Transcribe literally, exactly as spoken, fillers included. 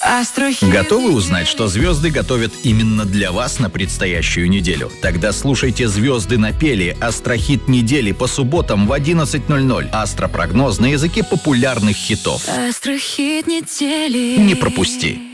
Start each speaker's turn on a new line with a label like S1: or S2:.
S1: Астрохит.
S2: Готовы узнать, что звезды готовят именно для вас на предстоящую неделю? Тогда слушайте «Звезды напели» — астрохит недели по субботам в одиннадцать ноль ноль. Астропрогноз на языке популярных хитов.
S1: Астрохит недели.
S2: Не пропусти!